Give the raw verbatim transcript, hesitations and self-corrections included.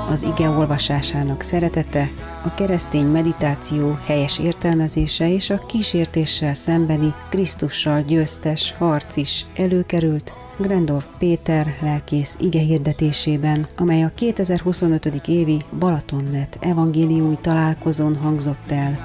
az ige olvasásának szeretete, a keresztény meditáció helyes értelmezése és a kísértéssel szembeni Krisztussal győztes harc is előkerült Grendorf Péter lelkész igehirdetésében, amely a kétezer-huszonöt. évi Balatonnet evangéliumi találkozón hangzott el.